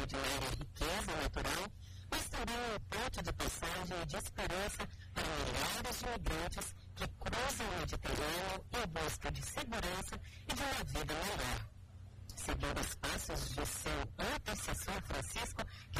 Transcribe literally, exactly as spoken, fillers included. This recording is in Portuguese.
extraordinária riqueza natural, mas também um ponto de passagem de esperança para milhares de migrantes que cruzam o Mediterrâneo em busca de segurança e de uma vida melhor. Seguindo os passos de seu antecessor Francisco,